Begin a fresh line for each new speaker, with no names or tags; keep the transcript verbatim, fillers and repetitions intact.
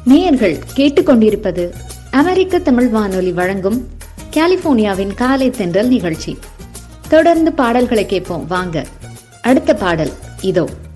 நேயர்கள் கேட்டுக்கொண்டிருப்பது அமெரிக்க தமிழ் வானொலி வழங்கும் கலிபோர்னியாவின் காலை தென்றல் நிகழ்ச்சி. தொடர்ந்து பாடல்களை கேட்போம் வாங்க. அடுத்த பாடல் இதோ.